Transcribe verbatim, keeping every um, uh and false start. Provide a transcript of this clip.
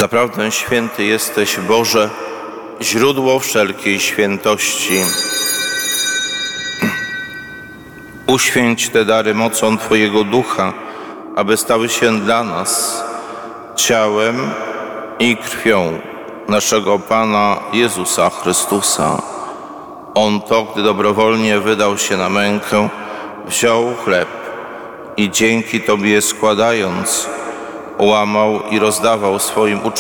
Zaprawdę święty jesteś, Boże, źródło wszelkiej świętości. Uświęć te dary mocą Twojego Ducha, aby stały się dla nas ciałem i krwią naszego Pana Jezusa Chrystusa. On to, gdy dobrowolnie wydał się na mękę, wziął chleb i dzięki Tobie składając, łamał i rozdawał swoim uczniom.